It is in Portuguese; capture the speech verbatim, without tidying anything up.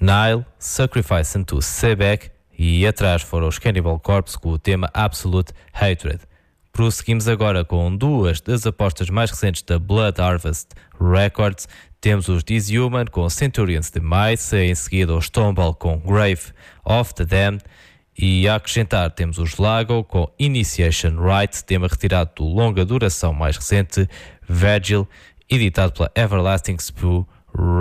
Nile, Sacrifice Unto Sebek e atrás foram os Cannibal Corpse com o tema Absolute Hatred. Prosseguimos agora com duas das apostas mais recentes da Blood Harvest Records. Temos os Dishuman com Centurion's Demise, em seguida os Tomball com Grave of the Damned, e a acrescentar temos os Lago com Initiation Rite, tema retirado do longa duração mais recente Virgil, editado pela Everlasting Spew